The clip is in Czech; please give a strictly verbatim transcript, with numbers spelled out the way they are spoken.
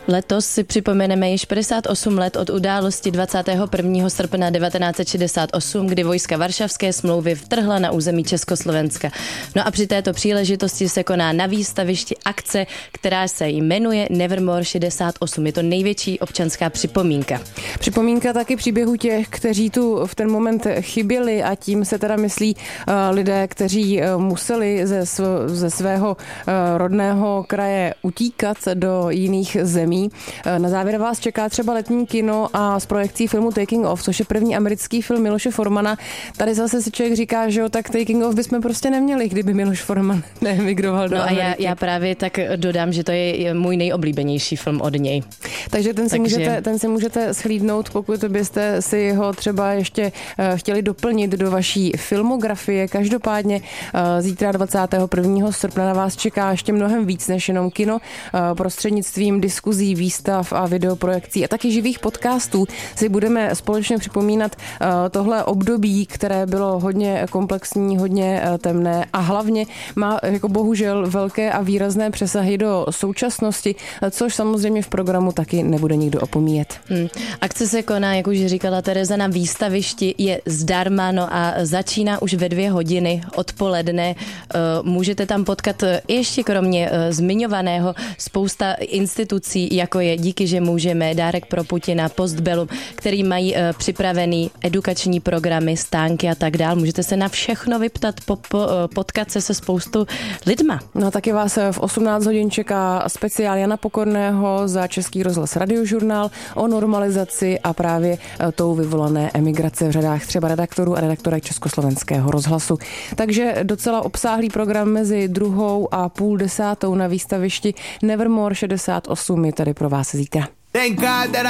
Letos si připomeneme již padesát osm let od události dvacátého prvního srpna devatenáct set šedesát osm, kdy vojska Varšavské smlouvy vtrhla na území Československa. No a při této příležitosti se koná na výstavišti akce, která se jmenuje Nevermore šedesát osm. Je to největší občanská připomínka. Připomínka taky příběhu těch, kteří tu v ten moment chyběli, a tím se teda myslí uh, lidé, kteří uh, museli ze, sv- ze svého uh, rodného kraje utíkat do jiných zemí. Na závěr vás čeká třeba letní kino a s projekcí filmu Taking Off, což je první americký film Miloše Formana. Tady zase si člověk říká, že jo, tak Taking Off bychom prostě neměli, kdyby Miloš Forman neemigroval do No a Ameriky. já, já právě tak dodám, že to je můj nejoblíbenější film od něj. Takže ten si, Takže... můžete, ten si můžete shlídnout, pokud byste si ho třeba ještě uh, chtěli doplnit do vaší filmografie. Každopádně uh, zítra dvacátého prvního srpna na vás čeká ještě mnohem víc než jenom kino. Uh, prostřednictvím diskuzí, výstav a videoprojekcí a taky živých podcastů si budeme společně připomínat uh, tohle období, které bylo hodně komplexní, hodně uh, temné a hlavně má jako bohužel velké a výrazné přesahy do současnosti, což samozřejmě v programu taky nebude nikdo opomíjet. Hmm. Akce se koná, jak už říkala Tereza, na výstavišti, je zdarma, no a začíná už ve dvě hodiny odpoledne. Uh, můžete tam potkat ještě kromě uh, zmiňovaného spousta institucí, jako je Díky, že můžeme, Dárek pro Putina, Postbellum, který mají uh, připravený edukační programy, stánky a tak dál. Můžete se na všechno vyptat, po, po, uh, potkat se se spoustu lidma. No a taky vás v osmnáct hodin čeká speciál Jana Pokorného za Český rozhlas Radiožurnál o normalizaci a právě uh, tou vyvolané emigrace v řadách třeba redaktorů a redaktorek Československého rozhlasu. Takže docela obsáhlý program mezi druhou a půl desátou na výstavišti Nevermore šedesát osm je tady pro vás zítra.